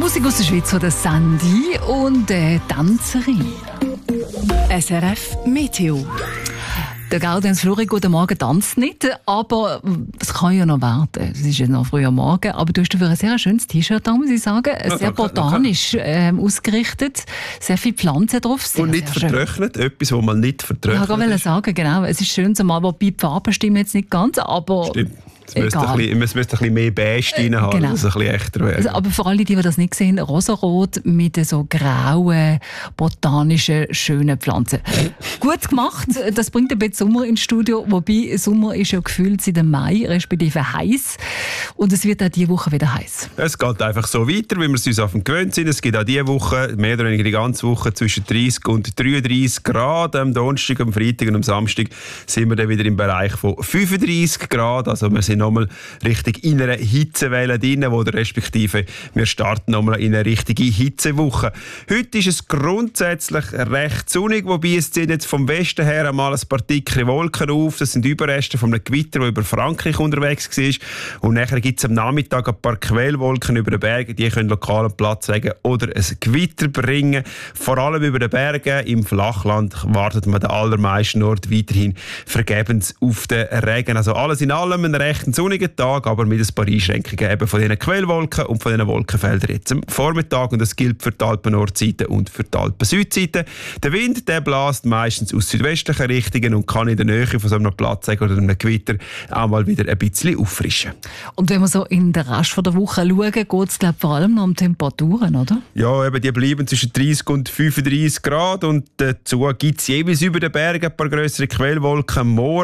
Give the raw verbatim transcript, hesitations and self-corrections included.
Musik aus der Schweiz von der Sandy und der Tanzerin. S R F Meteo. Der Gaudenz Flori, guten Morgen, tanzt nicht, aber es kann ja noch warten. Es ist ja noch früh am Morgen, aber du hast dafür ein sehr schönes T-Shirt an, muss ich sagen. Sehr ja, botanisch ähm, ausgerichtet, sehr viele Pflanzen drauf. Sehr, und nicht vertrocknet, etwas, was man nicht vertrocknet. Ja, ich wollte sagen, genau. Es ist schön, zumal, wobei die Farben stimmen jetzt nicht ganz, aber... Stimmt. Es müsste, ein bisschen, es müsste ein bisschen mehr Beige drin haben, genau. dass es ein bisschen echter wäre. Also, aber für alle, die das nicht sehen, rosarot mit so grauen, botanischen, schönen Pflanzen. Gut gemacht. Das bringt ein bisschen Sommer ins Studio. Wobei, Sommer ist ja gefühlt seit dem Mai, respektive heiß. Und es wird auch diese Woche wieder heiß. Es geht einfach so weiter, wie wir es uns auf dem gewöhnt sind. Es gibt auch diese Woche, mehr oder weniger die ganze Woche, zwischen dreißig und dreiunddreißig Grad. Am Donnerstag, am Freitag und am Samstag sind wir dann wieder im Bereich von fünfunddreißig Grad. Also wir sind nochmal richtig in einer Hitzewelle drin, oder respektive wir starten nochmal in eine richtige Hitzewoche. Heute ist es grundsätzlich recht sonnig, wobei es ziehen jetzt vom Westen her einmal ein paar dicke Wolken auf. Das sind Überreste von einem Gewitter, das über Frankreich unterwegs war. Und nachher gibt es am Nachmittag ein paar Quellwolken über den Bergen, die können lokalen Platz legen oder ein Gewitter bringen. Vor allem über den Bergen, im Flachland, wartet man den allermeisten Orten weiterhin vergebens auf den Regen. Also alles in allem ein recht sonnigen Tag, aber mit ein paar Einschränkungen eben von diesen Quellwolken und von diesen Wolkenfeldern jetzt am Vormittag. Und das gilt für die Alpen-Nordseite und für die Alpen-Südseite. Der Wind, der bläst meistens aus südwestlichen Richtungen und kann in der Nähe von so einem Platz oder einem Gewitter auch mal wieder ein bisschen auffrischen. Und wenn wir so in den Rest der Woche schauen, geht es vor allem noch um Temperaturen, oder? Ja, eben, die bleiben zwischen dreißig und fünfunddreißig Grad und dazu gibt es jeweils über den Bergen ein paar grössere Quellwolken. Morgen